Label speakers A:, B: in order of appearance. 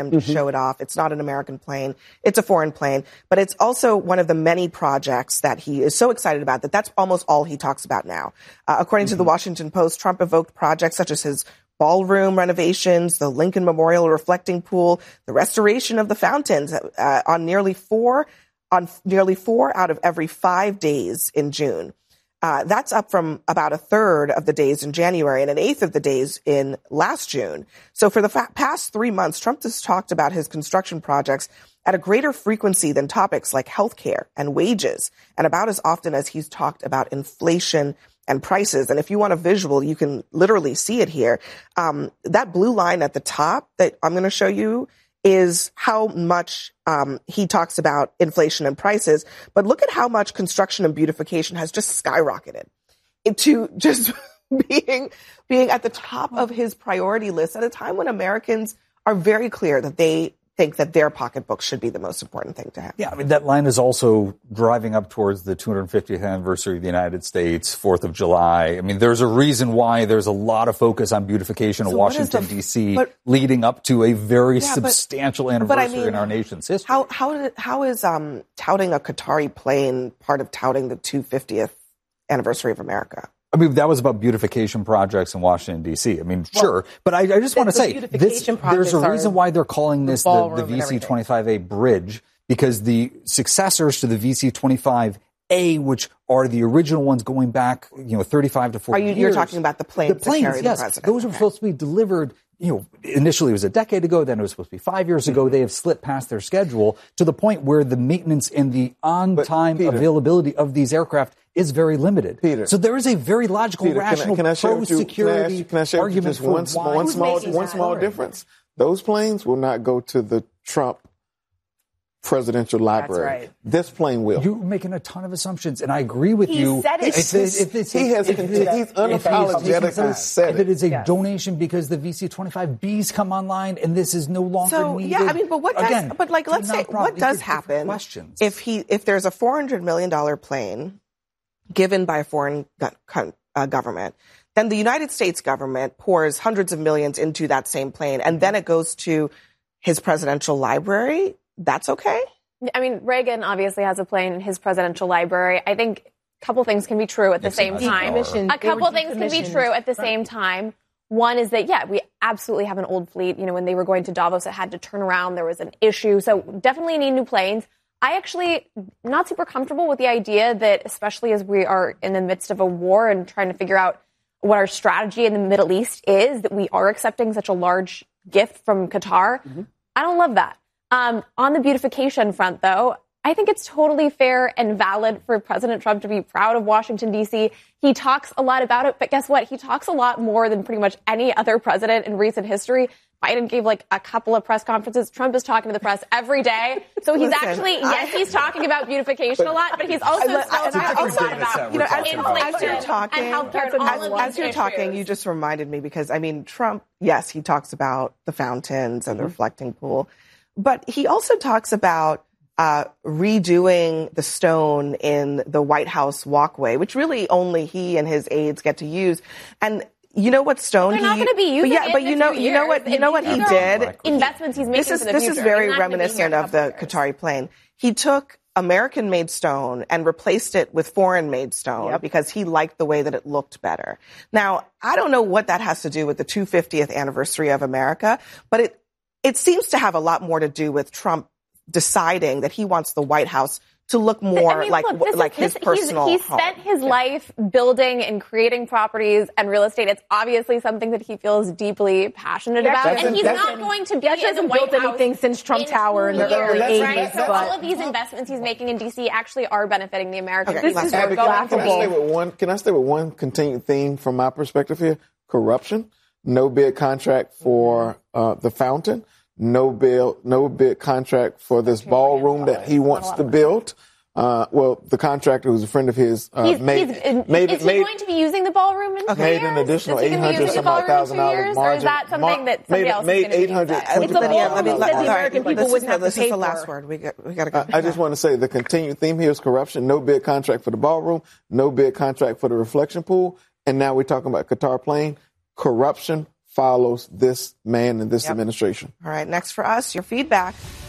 A: to show it off. It's not an American plane. It's a foreign plane. But it's also one of the many projects that he is so excited about that that's almost all he talks about now. According to the Washington Post, Trump evoked projects such as his ballroom renovations, the Lincoln Memorial reflecting pool, the restoration of the fountains on nearly four out of every 5 days in June. That's up from about a third of the days in January and an eighth of the days in last June. So for the past 3 months, Trump has talked about his construction projects at a greater frequency than topics like healthcare and wages, and about as often as he's talked about inflation and prices. And if you want a visual, you can literally see it here. That blue line at the top that I'm going to show you is how much he talks about inflation and prices. But look at how much construction and beautification has just skyrocketed into just being at the top of his priority list at a time when Americans are very clear that they think that their pocketbook should be the most important thing to have.
B: Yeah, I mean, that line is also driving up towards the 250th anniversary of the United States, 4th of July. I mean, there's a reason why there's a lot of focus on beautification in Washington, D.C., leading up to a very substantial anniversary in our nation's history.
A: How is touting a Qatari plane part of touting the 250th anniversary of America?
B: I mean, that was about beautification projects in Washington, D.C. I mean, sure. But I just want to say, there's a reason why they're calling this the VC-25A bridge, because the successors to the VC-25A, which are the original ones going back, 35 to 40 years.
A: You're talking about the planes that carry the president.
B: Those were supposed to be delivered, initially it was a decade ago, then it was supposed to be 5 years ago. They have slipped past their schedule to the point where the maintenance and the on-time availability of these aircraft is very limited. So there is a very logical, rational pro-security argument for one small
C: difference. Those planes will not go to the Trump presidential library.
A: That's right.
C: This plane will.
B: You're making a ton of assumptions, and I agree with you.
A: He said it.
C: He's unapologetically said
B: it is a donation because the VC-25Bs come online, and this is no longer needed.
A: Yeah, I mean, but what does happen if there's a $400 million plane given by a foreign government, then the United States government pours hundreds of millions into that same plane, and then it goes to his presidential library? That's okay?
D: I mean, Reagan obviously has a plane in his presidential library. I think a couple things can be true at the same time. A couple things can be true at the same time. One is that, we absolutely have an old fleet. When they were going to Davos, it had to turn around. There was an issue. So definitely need new planes. I actually not super comfortable with the idea that, especially as we are in the midst of a war and trying to figure out what our strategy in the Middle East is, that we are accepting such a large gift from Qatar. I don't love that. On the beautification front, though, I think it's totally fair and valid for President Trump to be proud of Washington, D.C. He talks a lot about it, but guess what? He talks a lot more than pretty much any other president in recent history. Biden gave a couple of press conferences. Trump is talking to the press every day. So he's he's talking about beautification a lot, but he's also talking about inflation and healthcare.
A: As you're talking, you just reminded me because, Trump, yes, he talks about the fountains and the reflecting pool, but he also talks about redoing the stone in the White House walkway, which really only he and his aides get to use. And you know what stone
D: They're not going to be using it.
A: But you know what he did?
D: Investments he's making for the future.
A: This is very reminiscent of the Qatari plane. He took American-made stone and replaced it with foreign-made stone because he liked the way that it looked better. Now, I don't know what that has to do with the 250th anniversary of America, but it seems to have a lot more to do with Trump deciding that he wants the White House to look more like his personal home.
D: He spent his life building and creating properties and real estate. It's obviously something that he feels deeply passionate about. And he's not going to be in the White House
E: anything since Trump Tower in the early 80s.
D: Right? So all of these investments he's making in D.C. actually are benefiting the Americans.
C: Okay,
D: This is
C: Abby, can I stay with one continued theme from my perspective here? Corruption. No bid contract for the fountain. No bid contract for this ballroom that he wants to build. The contractor, who's a friend of his,
D: is he going to be using the ballroom in 2 years?
C: Made an additional $800,000 margin.
D: Or is that something that somebody else is going to use?
E: It's a ballroom that the American people wouldn't have to pay for.
A: This is the last word. We got to go.
C: I just want to say the continued theme here is corruption. No bid contract for the ballroom. No bid contract for the reflection pool. And now we're talking about Qatar plane. Corruption follows this man and this administration.
A: All right, next for us, your feedback.